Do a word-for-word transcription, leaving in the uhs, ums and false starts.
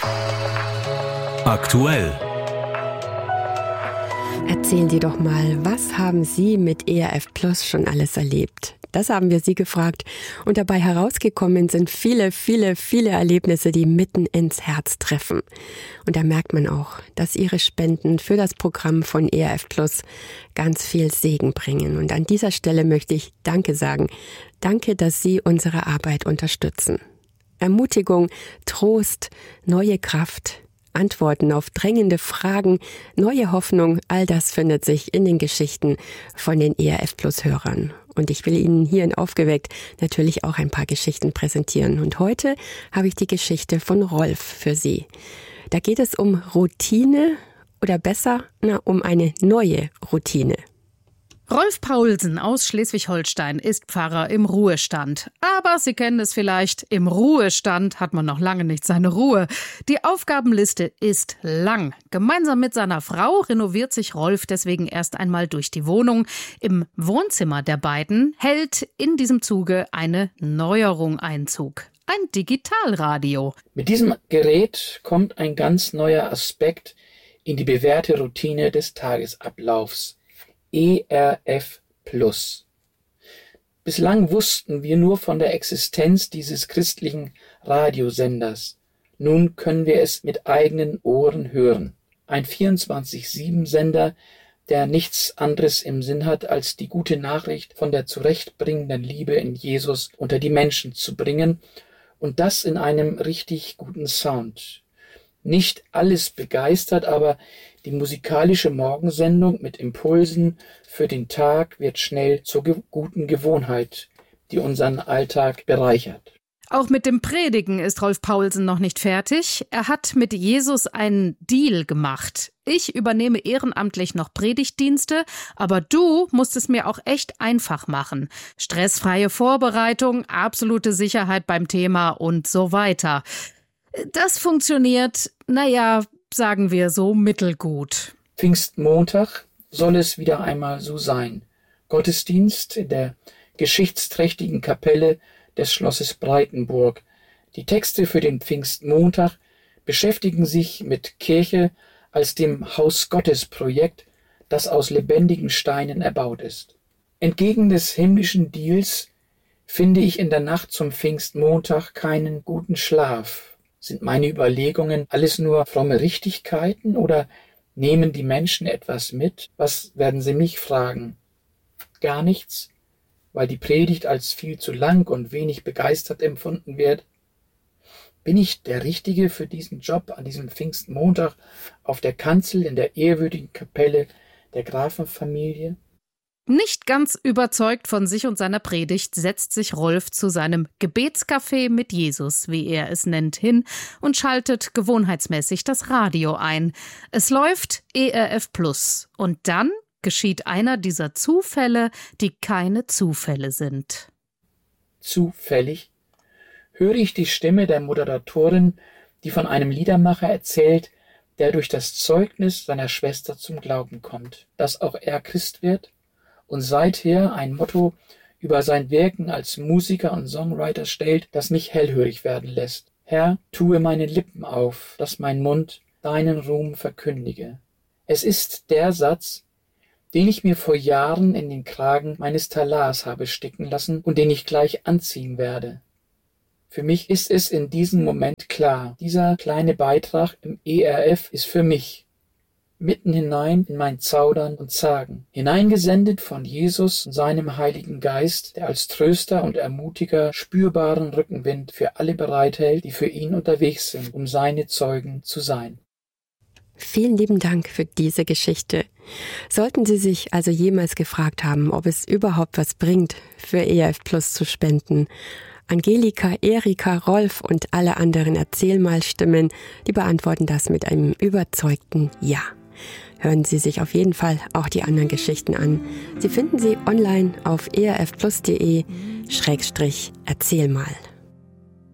Aktuell. Erzählen Sie doch mal, was haben Sie mit E R F Plus schon alles erlebt? Das haben wir Sie gefragt. Und dabei herausgekommen sind viele, viele, viele Erlebnisse, die mitten ins Herz treffen. Und da merkt man auch, dass Ihre Spenden für das Programm von E R F Plus ganz viel Segen bringen. Und an dieser Stelle möchte ich Danke sagen. Danke, dass Sie unsere Arbeit unterstützen. Ermutigung, Trost, neue Kraft, Antworten auf drängende Fragen, neue Hoffnung, all das findet sich in den Geschichten von den E R F Plus-Hörern. Und ich will Ihnen hier in Aufgeweckt natürlich auch ein paar Geschichten präsentieren. Und heute habe ich die Geschichte von Rolf für Sie. Da geht es um Routine oder besser, na, um eine neue Routine. Rolf Paulsen aus Schleswig-Holstein ist Pfarrer im Ruhestand. Aber Sie kennen es vielleicht, im Ruhestand hat man noch lange nicht seine Ruhe. Die Aufgabenliste ist lang. Gemeinsam mit seiner Frau renoviert sich Rolf deswegen erst einmal durch die Wohnung. Im Wohnzimmer der beiden hält in diesem Zuge eine Neuerung Einzug. Ein Digitalradio. Mit diesem Gerät kommt ein ganz neuer Aspekt in die bewährte Routine des Tagesablaufs. E R F Plus. Bislang wussten wir nur von der Existenz dieses christlichen Radiosenders. Nun können wir es mit eigenen Ohren hören. Ein vierundzwanzig sieben Sender, der nichts anderes im Sinn hat, als die gute Nachricht von der zurechtbringenden Liebe in Jesus unter die Menschen zu bringen, und das in einem richtig guten Sound. Nicht alles begeistert, aber die musikalische Morgensendung mit Impulsen für den Tag wird schnell zur ge- guten Gewohnheit, die unseren Alltag bereichert. Auch mit dem Predigen ist Rolf Paulsen noch nicht fertig. Er hat mit Jesus einen Deal gemacht. Ich übernehme ehrenamtlich noch Predigtdienste, aber du musst es mir auch echt einfach machen. Stressfreie Vorbereitung, absolute Sicherheit beim Thema und so weiter. Das funktioniert, naja, sagen wir so, mittelgut. Pfingstmontag soll es wieder einmal so sein. Gottesdienst in der geschichtsträchtigen Kapelle des Schlosses Breitenburg. Die Texte für den Pfingstmontag beschäftigen sich mit Kirche als dem Haus-Gottes-Projekt, das aus lebendigen Steinen erbaut ist. Entgegen des himmlischen Deals finde ich in der Nacht zum Pfingstmontag keinen guten Schlaf. Sind meine Überlegungen alles nur fromme Richtigkeiten oder nehmen die Menschen etwas mit? Was werden sie mich fragen? Gar nichts, weil die Predigt als viel zu lang und wenig begeistert empfunden wird? Bin ich der Richtige für diesen Job an diesem Pfingstmontag auf der Kanzel in der ehrwürdigen Kapelle der Grafenfamilie? Nicht ganz überzeugt von sich und seiner Predigt setzt sich Rolf zu seinem Gebetscafé mit Jesus, wie er es nennt, hin und schaltet gewohnheitsmäßig das Radio ein. Es läuft E R F Plus und dann geschieht einer dieser Zufälle, die keine Zufälle sind. Zufällig höre ich die Stimme der Moderatorin, die von einem Liedermacher erzählt, der durch das Zeugnis seiner Schwester zum Glauben kommt, dass auch er Christ wird und seither ein Motto über sein Wirken als Musiker und Songwriter stellt, das mich hellhörig werden lässt. Herr, tue meine Lippen auf, dass mein Mund deinen Ruhm verkündige. Es ist der Satz, den ich mir vor Jahren in den Kragen meines Talars habe sticken lassen und den ich gleich anziehen werde. Für mich ist es in diesem Moment klar, dieser kleine Beitrag im E R F ist für mich, mitten hinein in mein Zaudern und Zagen, hineingesendet von Jesus und seinem Heiligen Geist, der als Tröster und Ermutiger spürbaren Rückenwind für alle bereithält, die für ihn unterwegs sind, um seine Zeugen zu sein. Vielen lieben Dank für diese Geschichte. Sollten Sie sich also jemals gefragt haben, ob es überhaupt was bringt, für E R F Plus zu spenden, Angelika, Erika, Rolf und alle anderen Erzählmal-Stimmen, die beantworten das mit einem überzeugten Ja. Hören Sie sich auf jeden Fall auch die anderen Geschichten an. Sie finden sie online auf erfplus punkt de Schrägstrich Erzählmal.